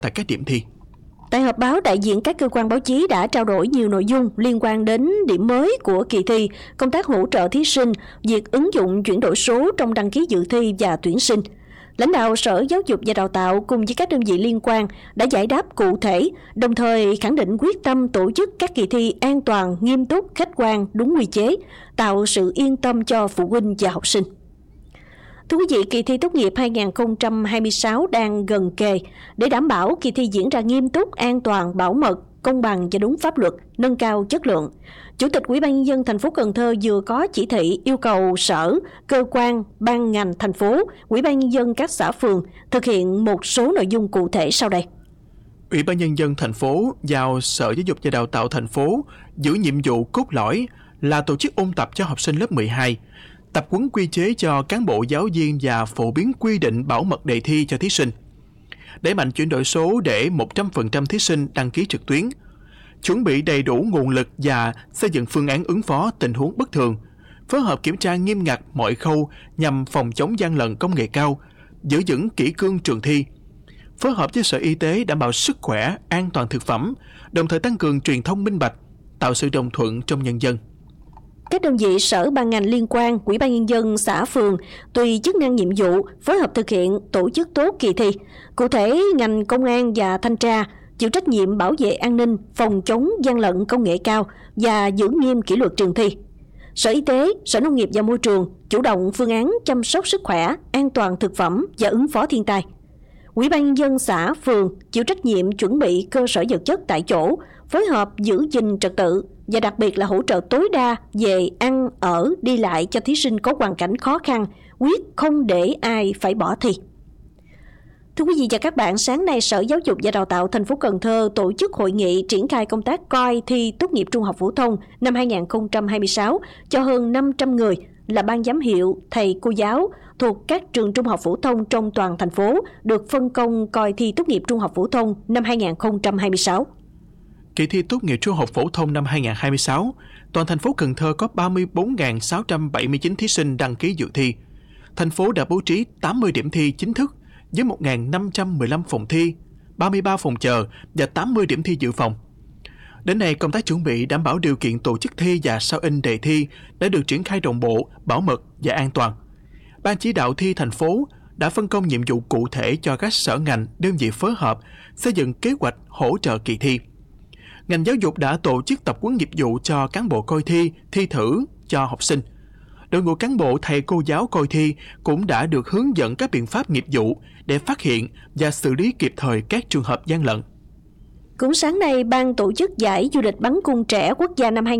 tại các điểm thi. Tại họp báo, đại diện các cơ quan báo chí đã trao đổi nhiều nội dung liên quan đến điểm mới của kỳ thi, công tác hỗ trợ thí sinh, việc ứng dụng chuyển đổi số trong đăng ký dự thi và tuyển sinh. Lãnh đạo Sở Giáo dục và Đào tạo cùng với các đơn vị liên quan đã giải đáp cụ thể, đồng thời khẳng định quyết tâm tổ chức các kỳ thi an toàn, nghiêm túc, khách quan, đúng quy chế, tạo sự yên tâm cho phụ huynh và học sinh. Thưa quý vị, kỳ thi tốt nghiệp 2026 đang gần kề. Để đảm bảo kỳ thi diễn ra nghiêm túc, an toàn, bảo mật, công bằng và đúng pháp luật, nâng cao chất lượng, Chủ tịch Ủy ban nhân dân thành phố Cần Thơ vừa có chỉ thị yêu cầu sở, cơ quan, ban ngành thành phố, Ủy ban nhân dân các xã phường thực hiện một số nội dung cụ thể sau đây. Ủy ban nhân dân thành phố giao Sở Giáo dục và Đào tạo thành phố giữ nhiệm vụ cốt lõi là tổ chức ôn tập cho học sinh lớp 12, tập huấn quy chế cho cán bộ giáo viên và phổ biến quy định bảo mật đề thi cho thí sinh. Đẩy mạnh chuyển đổi số để 100% thí sinh đăng ký trực tuyến. Chuẩn bị đầy đủ nguồn lực và xây dựng phương án ứng phó tình huống bất thường. Phối hợp kiểm tra nghiêm ngặt mọi khâu nhằm phòng chống gian lận công nghệ cao, giữ vững kỷ cương trường thi. Phối hợp với Sở Y tế đảm bảo sức khỏe, an toàn thực phẩm, đồng thời tăng cường truyền thông minh bạch, tạo sự đồng thuận trong nhân dân. Các đơn vị sở ban ngành liên quan, Ủy ban nhân dân xã phường tùy chức năng nhiệm vụ phối hợp thực hiện tổ chức tốt kỳ thi. Cụ thể, ngành công an và thanh tra chịu trách nhiệm bảo vệ an ninh, phòng chống gian lận công nghệ cao và giữ nghiêm kỷ luật trường thi. Sở Y tế, Sở Nông nghiệp và Môi trường chủ động phương án chăm sóc sức khỏe, an toàn thực phẩm và ứng phó thiên tai. Ủy ban nhân dân xã phường chịu trách nhiệm chuẩn bị cơ sở vật chất tại chỗ, phối hợp giữ gìn trật tự và đặc biệt là hỗ trợ tối đa về ăn, ở, đi lại cho thí sinh có hoàn cảnh khó khăn, quyết không để ai phải bỏ thi. Thưa quý vị và các bạn, sáng nay Sở Giáo dục và Đào tạo thành phố Cần Thơ tổ chức hội nghị triển khai công tác coi thi tốt nghiệp trung học phổ thông năm 2026 cho hơn 500 người là ban giám hiệu, thầy, cô giáo thuộc các trường trung học phổ thông trong toàn thành phố được phân công coi thi tốt nghiệp trung học phổ thông năm 2026. Kỳ thi tốt nghiệp trung học phổ thông năm 2026, toàn thành phố Cần Thơ có 34.679 thí sinh đăng ký dự thi. Thành phố đã bố trí 80 điểm thi chính thức với 1.515 phòng thi, 33 phòng chờ và 80 điểm thi dự phòng. Đến nay, công tác chuẩn bị đảm bảo điều kiện tổ chức thi và sao in đề thi đã được triển khai đồng bộ, bảo mật và an toàn. Ban chỉ đạo thi thành phố đã phân công nhiệm vụ cụ thể cho các sở ngành, đơn vị phối hợp xây dựng kế hoạch hỗ trợ kỳ thi. Ngành giáo dục đã tổ chức tập huấn nghiệp vụ cho cán bộ coi thi, thi thử cho học sinh. Đội ngũ cán bộ thầy cô giáo coi thi cũng đã được hướng dẫn các biện pháp nghiệp vụ để phát hiện và xử lý kịp thời các trường hợp gian lận. Cũng sáng nay, Ban tổ chức giải du lịch bắn cung trẻ quốc gia năm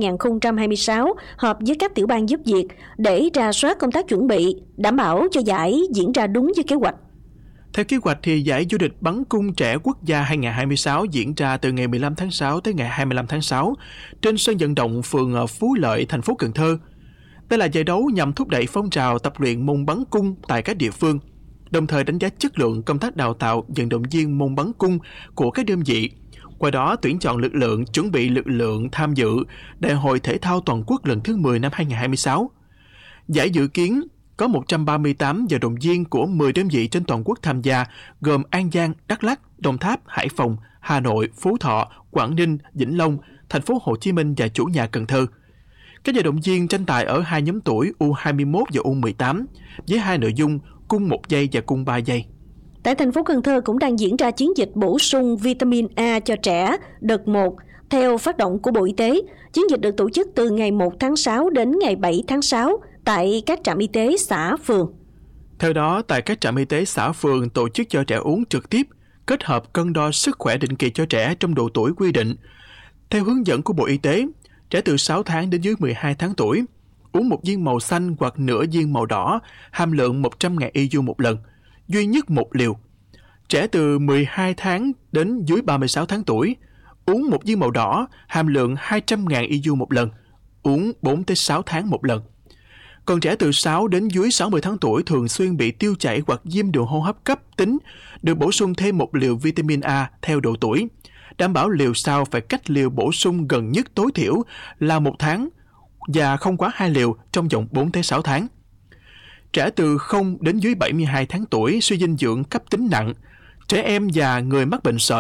2026 họp với các tiểu ban giúp việc để rà soát công tác chuẩn bị, đảm bảo cho giải diễn ra đúng với kế hoạch. Theo kế hoạch thì giải du lịch bắn cung trẻ quốc gia 2026 diễn ra từ ngày 15 tháng 6 tới ngày 25 tháng 6 trên sân vận động phường Phú Lợi, thành phố Cần Thơ. Đây là giải đấu nhằm thúc đẩy phong trào tập luyện môn bắn cung tại các địa phương, đồng thời đánh giá chất lượng công tác đào tạo vận động viên môn bắn cung của các đơn vị. Qua đó tuyển chọn lực lượng, chuẩn bị lực lượng tham dự Đại hội Thể thao Toàn quốc lần thứ 10 năm 2026. Giải dự kiến có 138 vận động viên của 10 đơn vị trên toàn quốc tham gia, gồm An Giang, Đắk Lắk, Đồng Tháp, Hải Phòng, Hà Nội, Phú Thọ, Quảng Ninh, Vĩnh Long, thành phố Hồ Chí Minh và chủ nhà Cần Thơ. Các vận động viên tranh tài ở hai nhóm tuổi U21 và U18 với hai nội dung cung 1 giây và cung 3 giây. Tại thành phố Cần Thơ cũng đang diễn ra chiến dịch bổ sung vitamin A cho trẻ đợt 1 theo phát động của Bộ Y tế. Chiến dịch được tổ chức từ ngày 1 tháng 6 đến ngày 7 tháng 6 tại các trạm y tế xã, phường. Theo đó, tại các trạm y tế xã, phường tổ chức cho trẻ uống trực tiếp, kết hợp cân đo sức khỏe định kỳ cho trẻ trong độ tuổi quy định. Theo hướng dẫn của Bộ Y tế, trẻ từ 6 tháng đến dưới 12 tháng tuổi uống một viên màu xanh hoặc nửa viên màu đỏ, hàm lượng 100.000 IU một lần, duy nhất một liều. Trẻ từ 12 tháng đến dưới 36 tháng tuổi uống một viên màu đỏ, hàm lượng 200.000 IU một lần, uống 4-6 tháng một lần. Còn trẻ từ 6 đến dưới 60 tháng tuổi thường xuyên bị tiêu chảy hoặc viêm đường hô hấp cấp tính được bổ sung thêm một liều vitamin A theo độ tuổi. Đảm bảo liều sau phải cách liều bổ sung gần nhất tối thiểu là 1 tháng và không quá 2 liều trong vòng 4-6 tháng. Trẻ từ 0 đến dưới 72 tháng tuổi suy dinh dưỡng cấp tính nặng, trẻ em và người mắc bệnh sởi